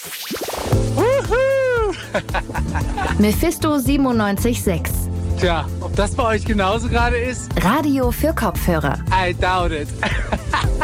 Mephisto 97.6. Tja, ob das bei euch genauso gerade ist? Radio für Kopfhörer. I doubt it.